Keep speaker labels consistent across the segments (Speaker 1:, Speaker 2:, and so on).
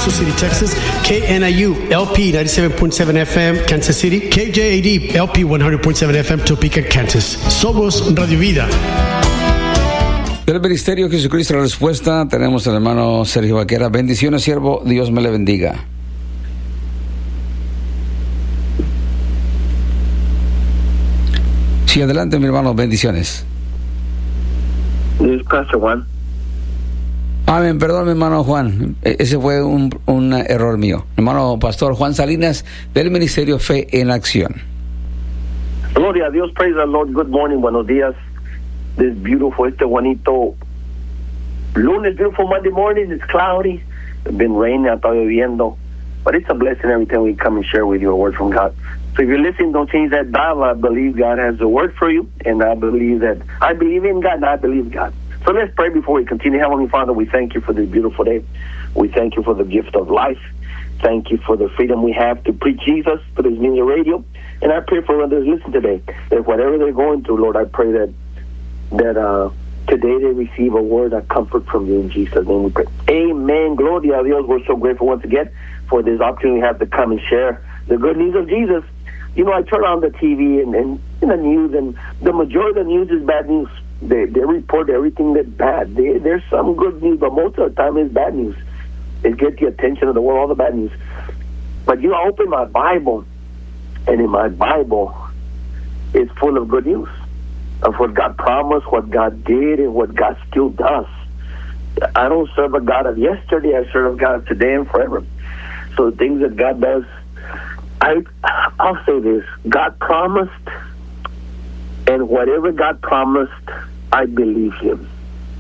Speaker 1: Sioux City, Texas. KNIU LP 97.7 FM, Kansas City. KJAD LP 100.7 FM, Topeka, Kansas. Somos Radio Vida.
Speaker 2: Del Ministerio Jesucristo la Respuesta, tenemos al hermano Sergio Vaquera. Bendiciones, siervo. Dios me le bendiga. Sí, adelante, mi hermano. Bendiciones.
Speaker 3: This is Pastor Juan.
Speaker 2: Amén. Perdón, mi hermano Juan. Ese fue un error mío. Hermano Pastor Juan Salinas, del Ministerio Fe en Acción.
Speaker 3: Gloria a Dios. Praise the Lord. Good morning. Buenos días. This beautiful, bonito lunes, beautiful Monday morning. It's cloudy. It's been raining. Está lloviendo. But it's a blessing every time we come and share with you a word from God. So if you're listening, don't change that dial. I believe God has a word for you. And I believe in God and I believe God. So let's pray before we continue. Heavenly Father, we thank you for this beautiful day. We thank you for the gift of life. Thank you for the freedom we have to preach Jesus for this media radio. And I pray for others listening today, that whatever they're going through, Lord, I pray that today they receive a word of comfort from you. In Jesus' name we pray. Amen. Gloria a Dios. We're so grateful once again for this opportunity we have to come and share the good news of Jesus. You know, I turn on the TV and in the news, and the majority of the news is bad news. They report everything that's bad. There's some good news, but most of the time it's bad news. It gets the attention of the world, all the bad news. But I open my Bible, and in my Bible, it's full of good news of what God promised, what God did, and what God still does. I don't serve a God of yesterday. I serve a God of today and forever. So the things that God does, I'll say this: God promised, and whatever God promised, I believe Him.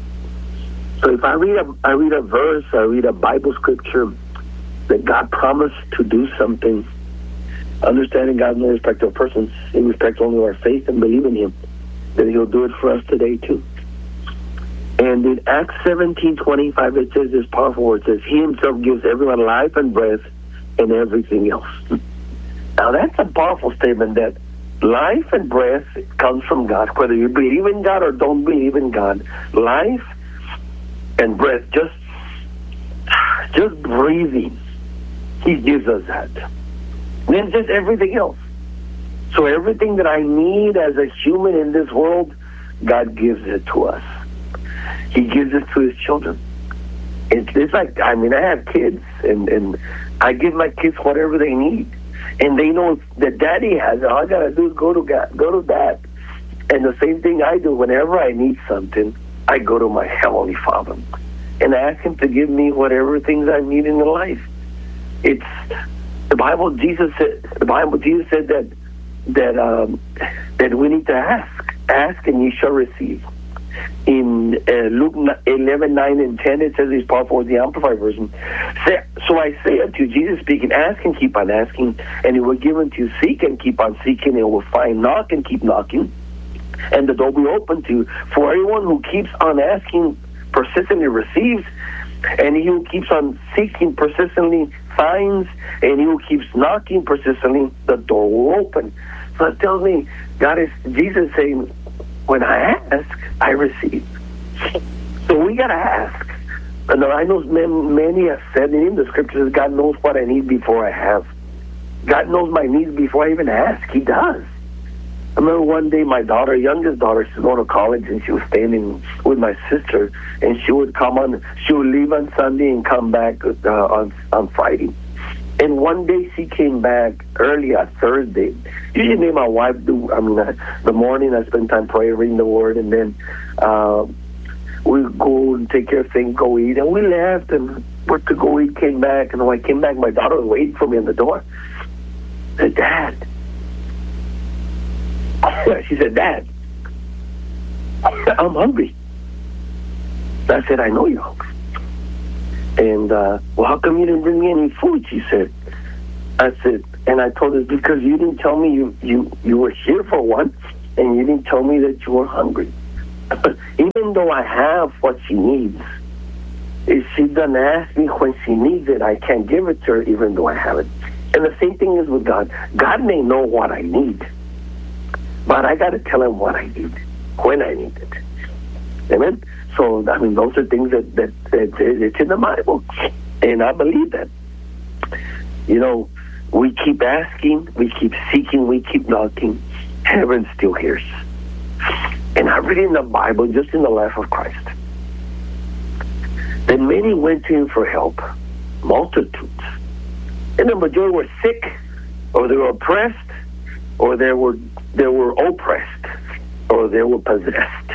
Speaker 3: So if I read a verse, I read a Bible scripture that God promised to do something, understanding God no respect of persons, He respects only our faith and believe in Him, that He'll do it for us today too. And in Acts 17:25, it says this powerful word. It says, He Himself gives everyone life and breath and everything else. Now that's a powerful statement, that life and breath comes from God. Whether you believe in God or don't believe in God, life and breath, just breathing, He gives us that. And then just everything else. So everything that I need as a human in this world, God gives it to us. He gives it to His children. It's like, I have kids, and I give my kids whatever they need. And they know that Daddy has it. All I got to do is go to God, go to Dad. And the same thing I do. Whenever I need something, I go to my Heavenly Father. And I ask Him to give me whatever things I need in life. It's the Bible. Jesus said that we need to ask, and ye shall receive. In Luke 11:9 and 10, it says these powerful words, the Amplified version. So I say unto you, Jesus speaking, ask and keep on asking, and it will give unto you. Seek and keep on seeking, and it will find. Knock and keep knocking, and the door will be open to you. For everyone who keeps on asking persistently receives, and he who keeps on seeking persistently finds, and he who keeps knocking persistently, the door will open. So it tells me Jesus saying, when I ask, I receive. So we got to ask. And I know many have said in the scriptures, God knows what I need before I have. God knows my needs before I even ask. He does. I remember one day my youngest daughter, she's going to college, and she was staying with my sister, and she would leave on Sunday and come back on Friday. And one day she came back early on Thursday. Usually me and my wife the morning I spend time praying, reading the Word, and then we go and take care of things, go eat. And we left and went to go eat, came back. And when I came back, my daughter was waiting for me in the door. I said, Dad. She said, Dad, I'm hungry. I said, I know you're hungry. And, well, how come you didn't bring me any food? She said. I said, and I told her, because you didn't tell me you were here for one, and you didn't tell me that you were hungry. Even though I have what she needs, if she doesn't ask me when she needs it, I can't give it to her even though I have it. And the same thing is with God. God may know what I need, but I got to tell Him what I need, when I need it. Amen? So, those are things that it's in the Bible. And I believe that. You know, we keep asking, we keep seeking, we keep knocking. Heaven still hears. And I read in the Bible, just in the life of Christ, that many went to him for help, multitudes. And the majority were sick, or they were oppressed, or they were oppressed, or they were possessed.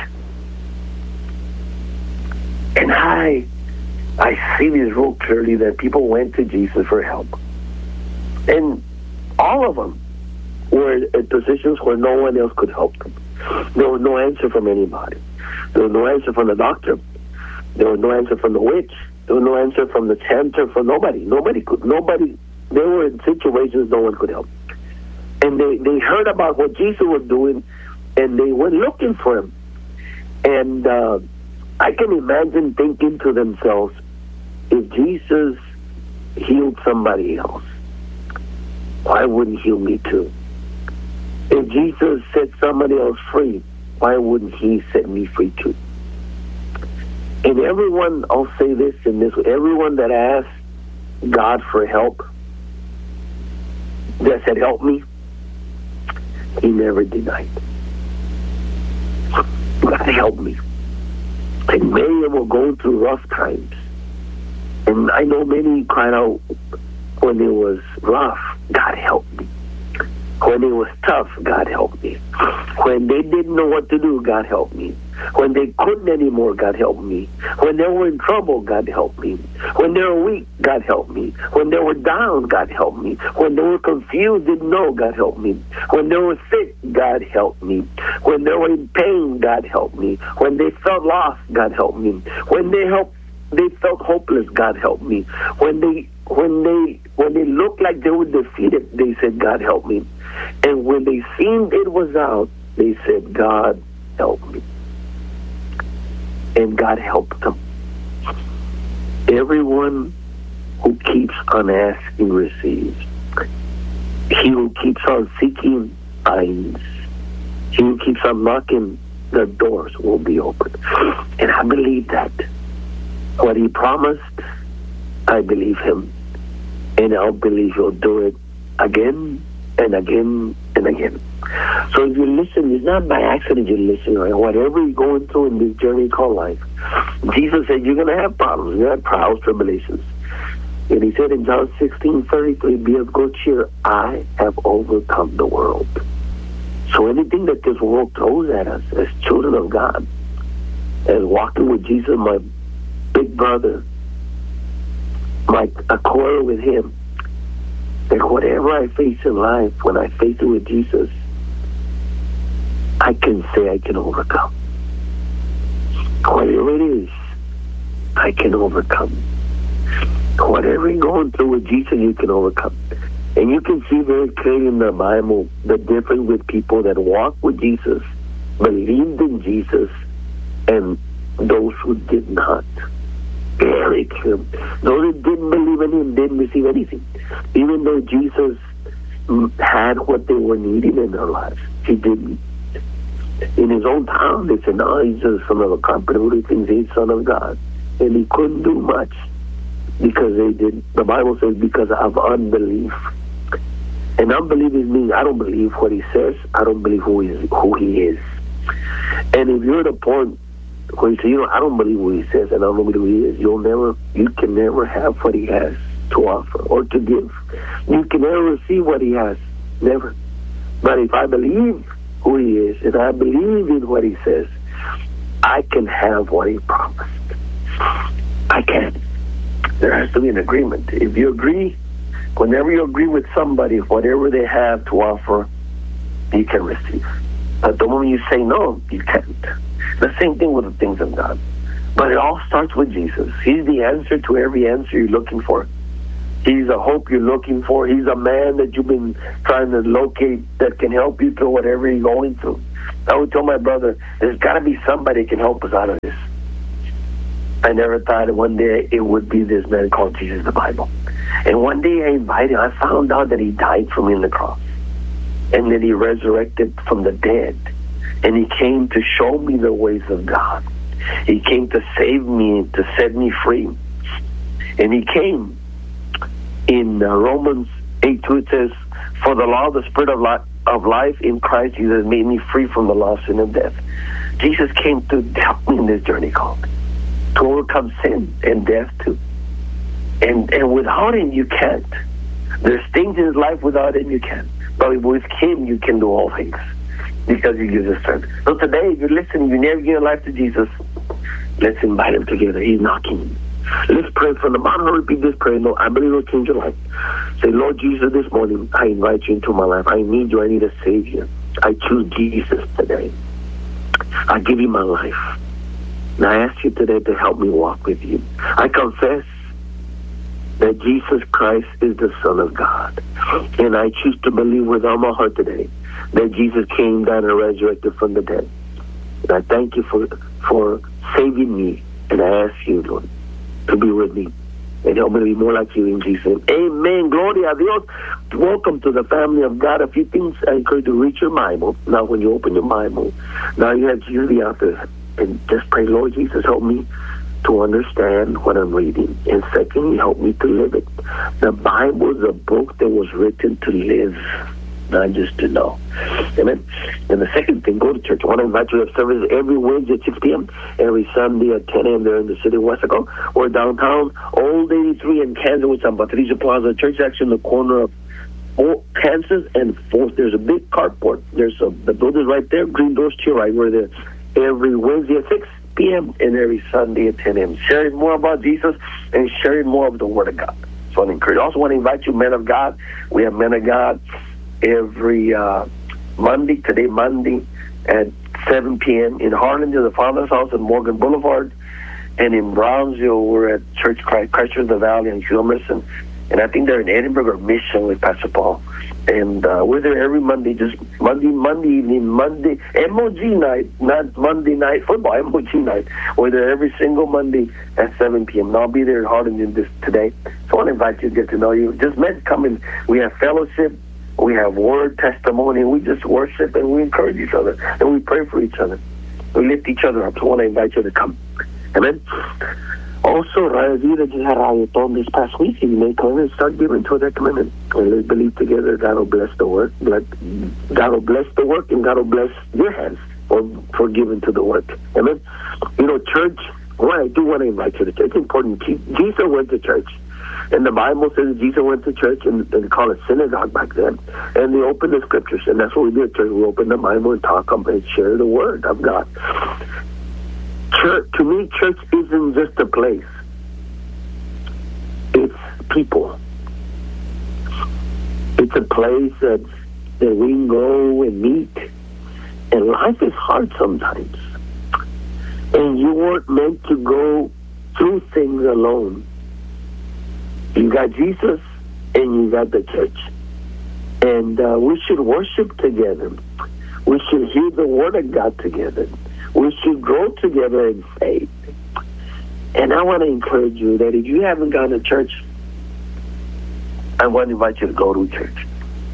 Speaker 3: And I see this real clearly, that people went to Jesus for help. And all of them were in positions where no one else could help them. There was no answer from anybody. There was no answer from the doctor. There was no answer from the witch. There was no answer from the chanter, from nobody. Nobody. They were in situations no one could help. And they heard about what Jesus was doing, and they went looking for him. And I can imagine thinking to themselves, if Jesus healed somebody else, why wouldn't he heal me too? If Jesus set somebody else free, why wouldn't he set me free too? And everyone, I'll say this in this, everyone that asked God for help, that said, help me, he never denied. God help me. And many of them were going through rough times. And I know many cried out when it was rough, God help me. When it was tough, God help me. When they didn't know what to do, God help me. When they couldn't anymore, God help me. When they were in trouble, God help me. When they were weak, God help me. When they were down, God help me. When they were confused, didn't know, God help me. When they were sick, God help me. When they were in pain, God help me. When they felt lost, God help me. When they felt hopeless, God help me. When they looked like they were defeated, they said, God help me. And when they seemed it was out, they said, God help me. And God helped them. Everyone who keeps on asking receives. He who keeps on seeking finds. He who keeps on knocking, the doors will be open. And I believe that. What he promised, I believe him. And I'll believe he'll do it again and again and again. So if you listen, it's not by accident you listen, right? Whatever you're going through in this journey called life, Jesus said you're going to have problems, you're going to have trials, tribulations. And he said in John 16:33, be of good cheer, I have overcome the world. So anything that this world throws at us as children of God, as walking with Jesus, my big brother, my accord with him, that whatever I face in life, when I face it with Jesus, I can say I can overcome. Whatever it is, I can overcome. Whatever you're going through with Jesus, you can overcome. And you can see very clearly in the Bible the difference with people that walk with Jesus, believed in Jesus, and those who did not. Very clear. Those that didn't believe in him didn't receive anything. Even though Jesus had what they were needing in their lives, he didn't. In his own town, they said, no, he's the son of a carpenter who thinks he's the son of God. And he couldn't do much because they didn't. The Bible says because of unbelief. And unbelief means I don't believe what he says. I don't believe who he is. And if you're at a point where you say, I don't believe what he says and I don't believe who he is, you can never have what he has to offer or to give. You can never receive what he has. Never. But if I believe who he is and I believe in what he says, I can have what he promised. I can. There has to be an agreement. If you agree, whenever you agree with somebody, whatever they have to offer, you can receive. But the moment you say no, you can't. The same thing with the things of God. But it all starts with Jesus. He's the answer to every answer you're looking for. He's a hope you're looking for. He's a man that you've been trying to locate that can help you through whatever you're going through. I would tell my brother, there's got to be somebody that can help us out of this. I never thought one day it would be this man called Jesus the Bible. And one day I found out that he died for me on the cross. And that he resurrected from the dead. And he came to show me the ways of God. He came to save me, to set me free. And he came in Romans 8:2. It says, "For the law of the Spirit of life in Christ Jesus made me free from the law of sin and death." Jesus came to help me in this journey called to overcome sin and death too. And without him, you can't. There's things in his life without him you can't. But with him, you can do all things because he gives us strength. So today, if you're listening, you never give your life to Jesus, let's invite him together. He's knocking. Let's pray from the bottom. Repeat this prayer. No, I believe it'll change your life. Say, Lord Jesus, this morning, I invite you into my life. I need you. I need a Savior. I choose Jesus today. I give you my life. And I ask you today to help me walk with you. I confess that Jesus Christ is the Son of God. And I choose to believe with all my heart today that Jesus came down and resurrected from the dead. And I thank you for saving me. And I ask you, Lord, to be with me and help me to be more like you in Jesus' name. Amen. Gloria a Dios. Welcome to the family of God. A few things I encourage you to read your Bible. Now, when you open your Bible, now you have Jesus the author. And just pray, Lord Jesus, help me to understand what I'm reading. And secondly, help me to live it. The Bible is a book that was written to live, not just to know. Amen. And the second thing, go to church. I want to invite you to have service every Wednesday at 6 p.m., every Sunday at 10 a.m. there in the city of Weslaco. We're downtown, Old 83 in Kansas with San Patricio Plaza. Church actually in the corner of Kansas and 4th. There's a big carport. The building's right there, green doors to your right. We're there every Wednesday at 6 p.m. and every Sunday at 10 a.m. Sharing more about Jesus and sharing more of the Word of God. So I encourage you. I also want to invite you, men of God. We have men of God every Monday, today Monday at 7 p.m. in Harlingen, the Father's House at Morgan Boulevard. And in Brownsville, we're at Church Christ of the Valley in Humerson. And I think they're in Edinburgh or Mission with Pastor Paul. And we're there every Monday, just Monday evening, Monday, MOG night, not Monday night football, MOG night. We're there every single Monday at 7 p.m. And I'll be there in Harlingen today. So I want to invite you to get to know you. Just men come in. We have fellowship. We have word, testimony. We just worship and we encourage each other. And we pray for each other. We lift each other up. So I want to invite you to come. Amen. Also, Radio Vida just had Rayoton this past week. You may come and start giving to that commitment. And let's believe together God will bless the work. God will bless the work and God will bless your hands for giving to the work. Amen. You know, church, well, I do want to invite you to church. It's important. Jesus went to church. And the Bible says Jesus went to church, and they call it synagogue back then. And they opened the scriptures, and that's what we did at church. We opened the Bible and talk and share the Word of God. Church, to me, church isn't just a place. It's people. It's a place that we can go and meet. And life is hard sometimes. And you weren't meant to go through things alone. You got Jesus and you got the church. And we should worship together. We should hear the Word of God together. We should grow together in faith. And I want to encourage you that if you haven't gone to church, I want to invite you to go to church.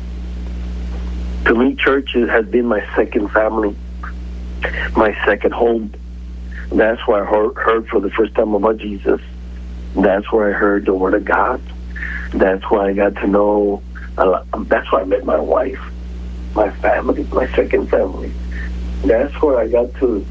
Speaker 3: To me, church has been my second family, my second home. That's where I heard for the first time about Jesus. That's where I heard the Word of God. That's where I got to know. That's where I met my wife, my family, my second family. That's where I got to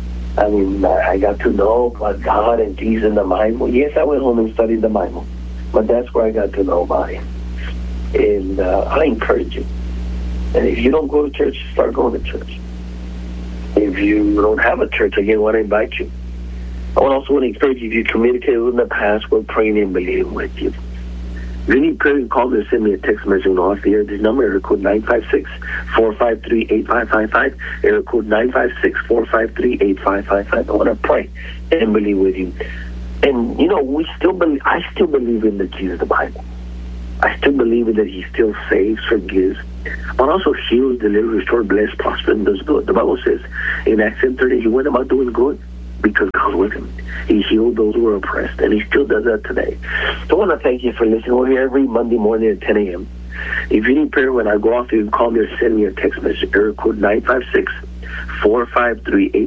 Speaker 3: know about God and Jesus in the Bible. Yes, I went home and studied the Bible, but that's where I got to know about Him. And I encourage you. And if you don't go to church, start going to church. If you don't have a church, again, I want to invite you. I also want to encourage you, if you communicated in the past, we're praying and believing with you. If you need prayer, call me or send me a text message off the air. This number, area code 956-453-8555. Area code 956-453-8555. I want to pray and believe with you. And, you know, I still believe in the Jesus of the Bible. I still believe that He still saves, forgives, but also heals, delivers, restores, blesses, prospers, and does good. The Bible says in Acts 10:30, He went about doing good because God was with Him. He healed those who were oppressed, and He still does that today. So I want to thank you for listening. We're here every Monday morning at 10 a.m. If you need prayer when I go off, you can call me or send me a text message. Area code 956-453-8555.